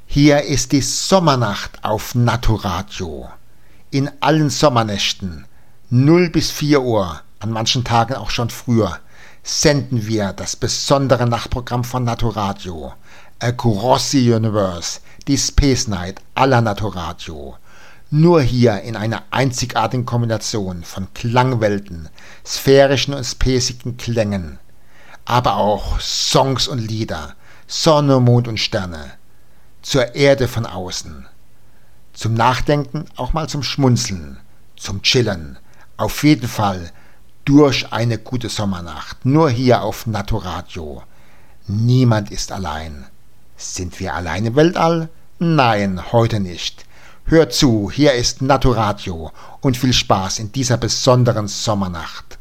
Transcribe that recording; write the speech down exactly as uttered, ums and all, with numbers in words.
Hier ist die Sommernacht auf Naturadio. In allen Sommernächten, null bis vier Uhr, an manchen Tagen auch schon früher, senden wir das besondere Nachtprogramm von Naturadio. Across the Universe, die Space Night aller Naturadio. Nur hier in einer einzigartigen Kombination von Klangwelten, sphärischen und spacigen Klängen, aber auch Songs und Lieder, Sonne, Mond und Sterne, zur Erde von außen, zum Nachdenken, auch mal zum Schmunzeln, zum Chillen, auf jeden Fall durch eine gute Sommernacht, nur hier auf Naturadio. Niemand ist allein. Sind wir allein im Weltall? Nein, heute nicht. Hört zu, hier ist Naturadio und viel Spaß in dieser besonderen Sommernacht.